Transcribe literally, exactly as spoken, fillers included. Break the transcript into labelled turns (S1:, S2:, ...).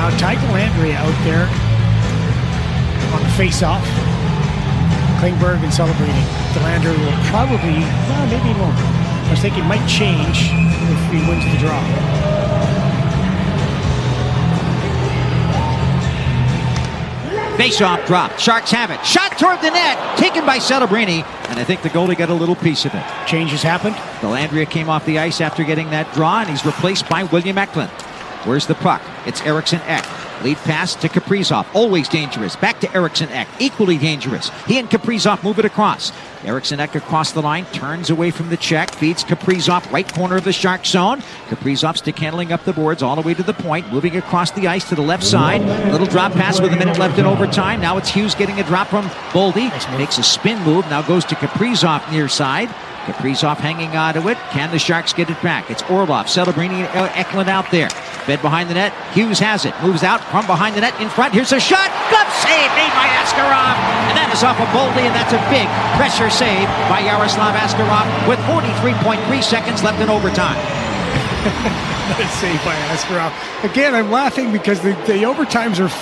S1: now. Ty Dellandrea out there on the face-off. Klingberg and Celebrini. Dellandrea will probably, well, maybe he won't. I was thinking it might change if he wins the draw.
S2: Face-off drop. Sharks have it. Shot toward the net. Taken by Celebrini. And I think the goalie got a little piece of it.
S1: Changes happened.
S2: Dellandrea came off the ice after getting that draw, and he's replaced by William Eklund. Where's the puck? It's Eriksson Ek. Lead pass to Kaprizov. Always dangerous. Back to Eriksson Ek. Equally dangerous. He and Kaprizov move it across. Eriksson Ek across the line. Turns away from the check. Feeds Kaprizov. Right corner of the Shark zone. Kaprizov stick handling up the boards all the way to the point. Moving across the ice to the left side. Little drop pass with a minute left in overtime. Now it's Hughes getting a drop from Boldy. Makes a spin move. Now goes to Kaprizov near side. Kaprizov hanging on to it. Can the Sharks get it back? It's Orlov, Celebrini, and Eklund out there. Fed behind the net. Hughes has it. Moves out from behind the net in front. Here's a shot. Glove save made by Askarov. And that is off of Boldy, and that's a big pressure save by Yaroslav Askarov with forty-three point three seconds left in overtime.
S1: Save by Askarov. Again, I'm laughing because the, the overtimes are